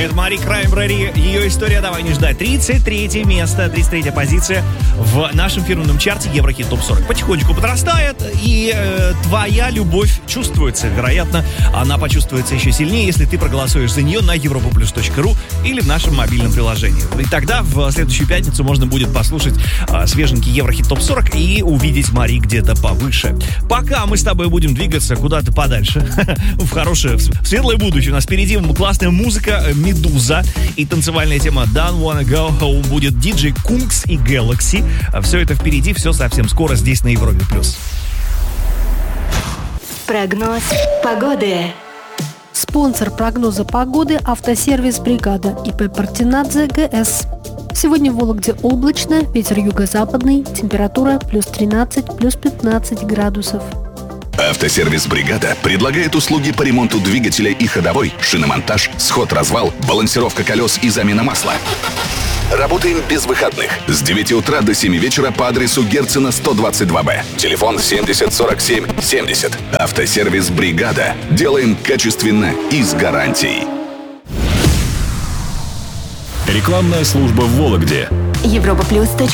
Это Мари Краймбрери. Ее история, давай не ждать. 33 место, 33 позиция в нашем фирменном чарте Еврохит Топ 40. Потихонечку подрастает, и твоя любовь чувствуется. Вероятно, она почувствуется еще сильнее, если ты проголосуешь за нее на europoplus.ru или в нашем мобильном приложении. И тогда в следующую пятницу можно будет послушать свеженький Еврохит Топ 40 и увидеть Мари где-то повыше. Пока мы с тобой будем двигаться куда-то подальше, в хорошее, в светлое будущее. У нас впереди классная музыка, Медуза и танцевальная тема Don't Wanna Go Home. Будет диджей Кункс и Galaxy. Все это впереди, все совсем скоро здесь на Европе+. Прогноз погоды. Спонсор прогноза погоды — автосервис «Бригада» ИП Партинадзе ГС. Сегодня в Вологде облачно, ветер юго-западный, температура плюс 13, плюс 15 градусов. Автосервис «Бригада» предлагает услуги по ремонту двигателя и ходовой, шиномонтаж, сход-развал, балансировка колес и замена масла. Работаем без выходных. С 9 утра до 7 вечера по адресу Герцена 122Б. Телефон 70 47 70. Автосервис «Бригада». Делаем качественно и с гарантией. Рекламная служба в Вологде. europaplus.ru